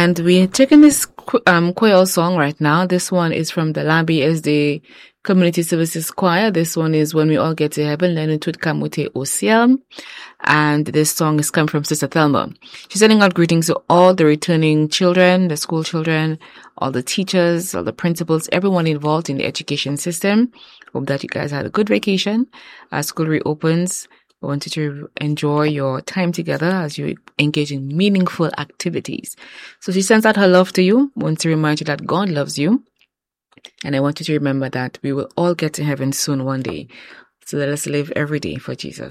And we're taking this choir song right now. This one is from the Lambi SD Community Services Choir. This one is When We All Get to Heaven, Learning to Kamute Osiel. And this song is come from Sister Thelma. She's sending out greetings to all the returning children, the school children, all the teachers, all the principals, everyone involved in the education system. Hope that you guys had a good vacation. As school reopens, I want you to enjoy your time together as you engage in meaningful activities. So she sends out her love to you. I want to remind you that God loves you. And I want you to remember that we will all get to heaven soon one day. So let us live every day for Jesus.